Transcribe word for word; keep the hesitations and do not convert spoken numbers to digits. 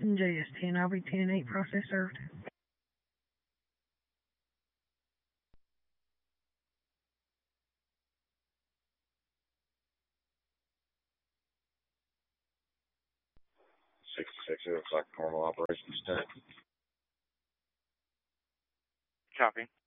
J S ten, I'll be ten eight process served. sixty-six, it looks like normal operations ten. Copy.